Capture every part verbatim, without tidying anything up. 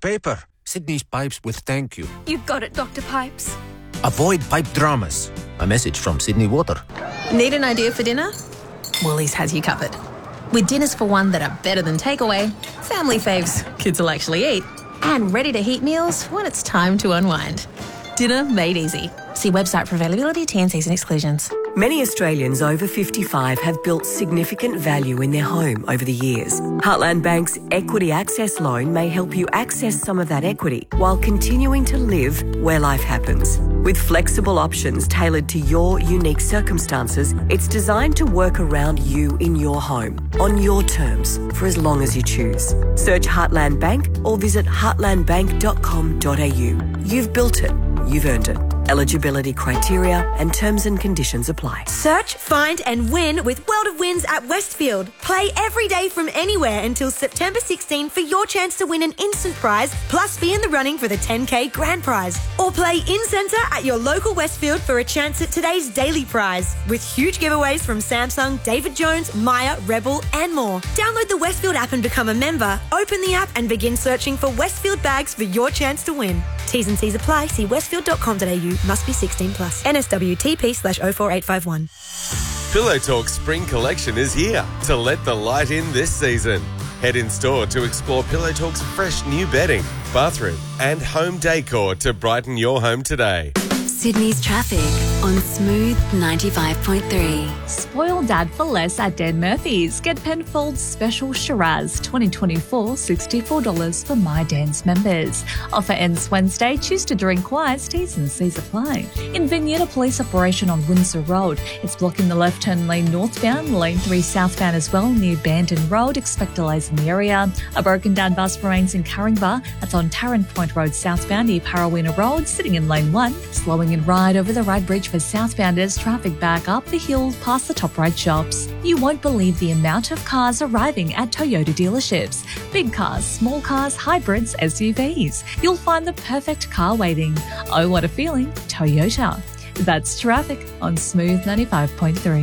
paper. Sydney's pipes with thank you. You got it, Doctor Pipes. Avoid pipe dramas. A message from Sydney Water. Need an idea for dinner? Woolies has you covered. With dinners for one that are better than takeaway, family faves kids will actually eat, and ready-to-heat meals when it's time to unwind. Dinner made easy. See website for availability, T and Cs and exclusions. Many Australians over fifty-five have built significant value in their home over the years. Heartland Bank's Equity Access Loan may help you access some of that equity while continuing to live where life happens. With flexible options tailored to your unique circumstances, it's designed to work around you in your home, on your terms, for as long as you choose. Search Heartland Bank or visit heartland bank dot com dot a u. You've built it. You've earned it. Eligibility criteria and terms and conditions apply. Search, find and win with World of Wins at Westfield. Play every day from anywhere until September sixteenth for your chance to win an instant prize, plus be in the running for the ten K grand prize. Or play in-centre at your local Westfield for a chance at today's daily prize, with huge giveaways from Samsung, David Jones, Maya, Rebel and more. Download the Westfield app and become a member. Open the app and begin searching for Westfield bags for your chance to win. T's and C's apply. See westfield dot com dot a u. Must be sixteen plus. N S W T P slash oh four eight five one. Pillow Talk Spring Collection is here to let the light in this season. Head in store to explore Pillow Talk's fresh new bedding, bathroom and home decor to brighten your home today. Sydney's traffic on Smooth ninety-five point three. Spoil dad for less at Dan Murphy's. Get Penfold's special Shiraz twenty twenty-four, sixty-four dollars for My Dan's members. Offer ends Wednesday. Choose to drink wise. T's and C's apply. In Vineyard, a police operation on Windsor Road. It's blocking the left turn lane northbound, lane three southbound as well near Bandon Road. Expect delays in the area. A broken down bus remains in Caringbah. That's on Tarrant Point Road southbound near Parawina Road, sitting in lane one. Slowing in ride over the right bridge for southbounders. Traffic back up the hill past the top right shops. You won't believe the amount of cars arriving at Toyota dealerships. Big cars, small cars, hybrids, S U Vs. You'll find the perfect car waiting. Oh, what a feeling. Toyota. That's traffic on Smooth ninety-five point three.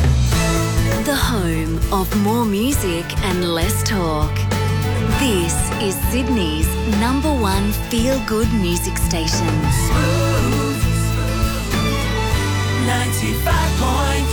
The home of more music and less talk. This is Sydney's number one feel-good music station. ninety-five point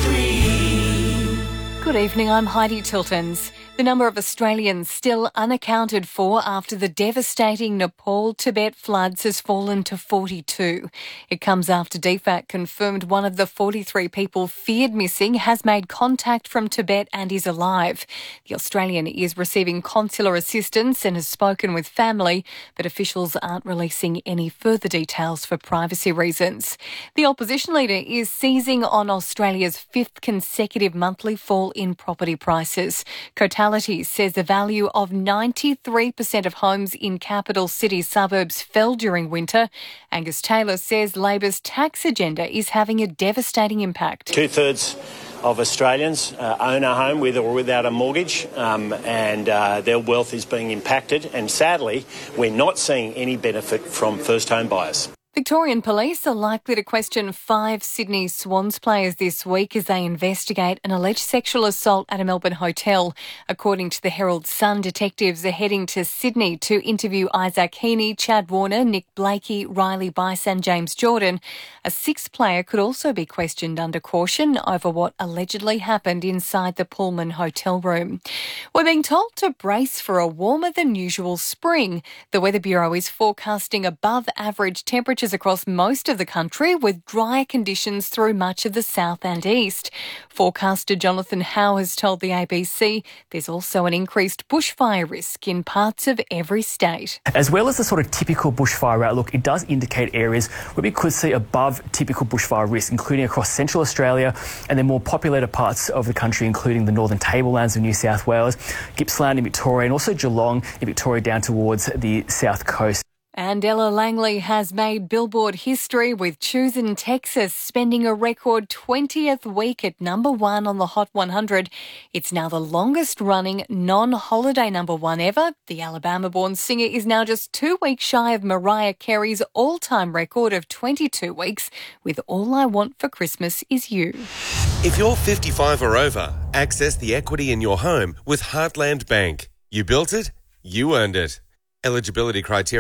three. Good evening, I'm Heidi Tiltons. The number of Australians still unaccounted for after the devastating Nepal-Tibet floods has fallen to forty-two. It comes after D F A C confirmed one of the forty-three people feared missing has made contact from Tibet and is alive. The Australian is receiving consular assistance and has spoken with family, but officials aren't releasing any further details for privacy reasons. The opposition leader is seizing on Australia's fifth consecutive monthly fall in property prices. Cotality says the value of ninety-three percent of homes in capital city suburbs fell during winter. Angus Taylor says Labor's tax agenda is having a devastating impact. Two-thirds of Australians uh, own a home with or without a mortgage, um, and uh, their wealth is being impacted. And sadly, we're not seeing any benefit from first home buyers. Victorian police are likely to question five Sydney Swans players this week as they investigate an alleged sexual assault at a Melbourne hotel. According to the Herald Sun, detectives are heading to Sydney to interview Isaac Heaney, Chad Warner, Nick Blakey, Riley Bice and James Jordan. A sixth player could also be questioned under caution over what allegedly happened inside the Pullman hotel room. We're being told to brace for a warmer than usual spring. The Weather Bureau is forecasting above average temperatures across most of the country with drier conditions through much of the south and east. Forecaster Jonathan Howe has told the A B C there's also an increased bushfire risk in parts of every state. As well as the sort of typical bushfire outlook, it does indicate areas where we could see above typical bushfire risk, including across central Australia and then more populated parts of the country, including the northern tablelands of New South Wales, Gippsland in Victoria and also Geelong in Victoria down towards the south coast. And Ella Langley has made Billboard history with Choosing Texas, spending a record twentieth week at number one on the Hot one hundred. It's now the longest-running non-holiday number one ever. The Alabama-born singer is now just two weeks shy of Mariah Carey's all-time record of twenty-two weeks with All I Want for Christmas Is You. If you're fifty-five or over, access the equity in your home with Heartland Bank. You built it, you earned it. Eligibility criteria